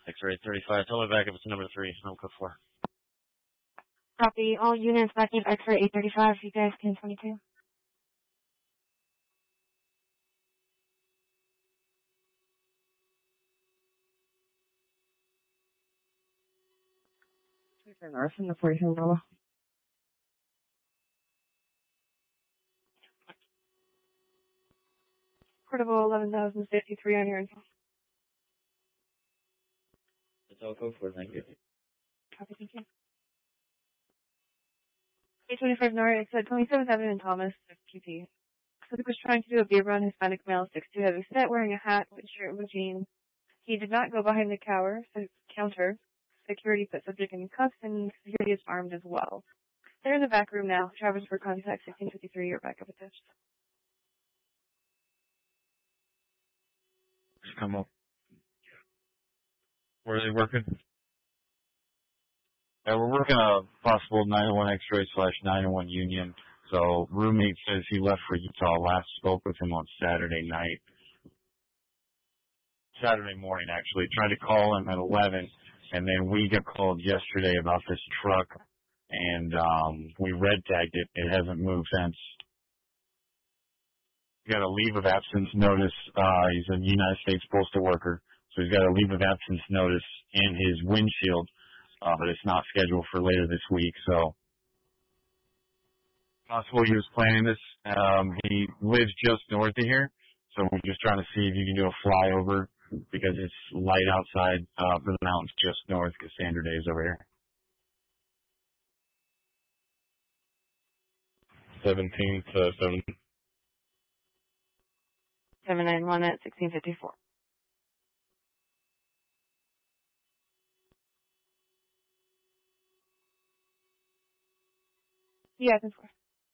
X-ray 35. Tell me back if it's number 3. I'm code 4. Copy. All units back in X-ray 835. You guys can 22. North in the 47 Bravo. Portable 11,053 on your info. That's all code 4. Thank you. Copy, thank you. 825 North, it's at 27th Avenue and Thomas, QP. Subject was trying to do a beer run, Hispanic male, 6'2", heavy set, wearing a hat, white shirt, with jeans. He did not go behind the counter. Security put subject in cuffs, and security is armed as well. They're in the back room now. Travis for contact 1653, you're back up attached. Come up. Where are they working? We're working a possible 901 X-ray / 901 Union. So roommate says he left for Utah. Last spoke with him on Saturday morning actually. Tried to call him at 11, and then we got called yesterday about this truck, and we red tagged it. It hasn't moved since. He got a leave of absence notice. He's a United States postal worker, so he's got a leave of absence notice in his windshield, but it's not scheduled for later this week. So possible he was planning this. He lives just north of here, so we're just trying to see if you can do a flyover because it's light outside for the mountains just north. Cassandra Day is over here. 17 to 7. 791 at 1654. Yeah, I can swear.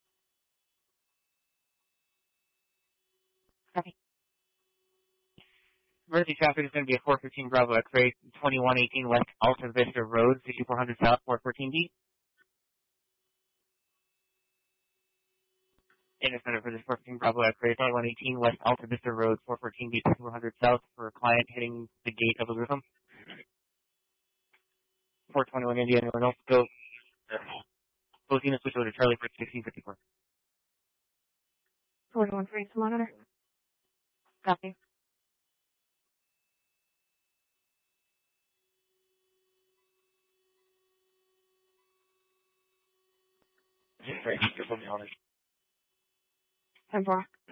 Copy. Emergency traffic is going to be a 415 Bravo X-ray, 2118 West Alta Vista Road, 6400 South, 414D. Intercenter for this 415 Bravo X-ray, 2118 West Alta Vista Road, 414D, 6400 South, for a client hitting the gate of the rhythm. 421 Indiana, North, go. Both units switch over to Charlie for 1654. 413 to monitor. Copy. Frank, you're from the honors. 10-4.